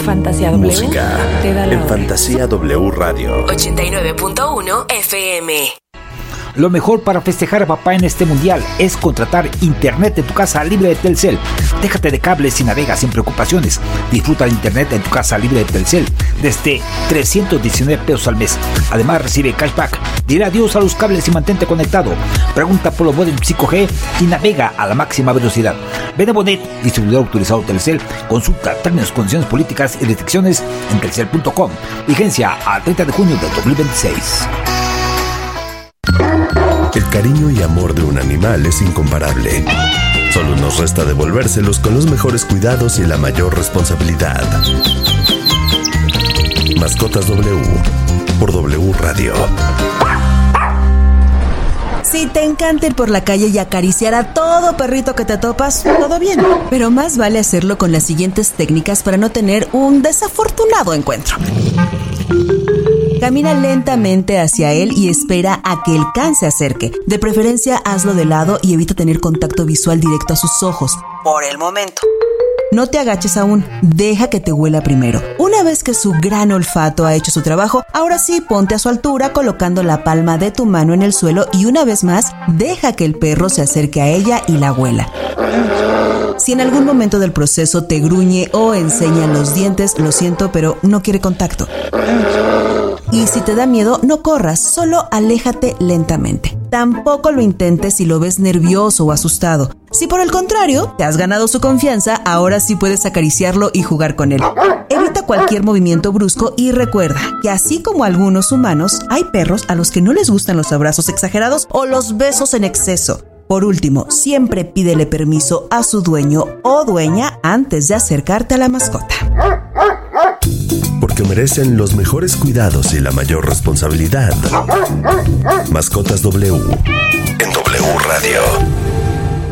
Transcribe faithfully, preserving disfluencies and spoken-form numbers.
Fantasía W Música te da la en hora. Fantasía W Radio ochenta y nueve punto uno F M. Lo mejor para festejar a papá en este mundial es contratar internet en tu casa libre de Telcel. Déjate de cables y navega sin preocupaciones. Disfruta de internet en tu casa libre de Telcel desde trescientos diecinueve pesos al mes. Además recibe cashback. Dile adiós a los cables y mantente conectado. Pregunta por los modems cinco G y navega a la máxima velocidad. Benevonet, distribuidor autorizado Telcel. Consulta términos, condiciones políticas y restricciones en telcel punto com. Vigencia al treinta de junio del dos mil veintiséis. El cariño y amor de un animal es incomparable. Solo nos resta devolvérselos con los mejores cuidados y la mayor responsabilidad. Mascotas W por W Radio. Si te encanta ir por la calle y acariciar a todo perrito que te topas, todo bien. Pero más vale hacerlo con las siguientes técnicas para no tener un desafortunado encuentro. Camina lentamente hacia él y espera a que el can se acerque. De preferencia, hazlo de lado y evita tener contacto visual directo a sus ojos. Por el momento. No te agaches aún, deja que te huela primero. Una vez que su gran olfato ha hecho su trabajo, ahora sí ponte a su altura colocando la palma de tu mano en el suelo y una vez más, deja que el perro se acerque a ella y la huela. Si en algún momento del proceso te gruñe o enseña los dientes, lo siento, pero no quiere contacto. Y si te da miedo, no corras, solo aléjate lentamente. Tampoco lo intentes si lo ves nervioso o asustado. Si por el contrario, te has ganado su confianza, ahora sí puedes acariciarlo y jugar con él. Evita cualquier movimiento brusco y recuerda que así como algunos humanos, hay perros a los que no les gustan los abrazos exagerados o los besos en exceso. Por último, siempre pídele permiso a su dueño o dueña antes de acercarte a la mascota. Porque merecen los mejores cuidados y la mayor responsabilidad. Mascotas W en W Radio.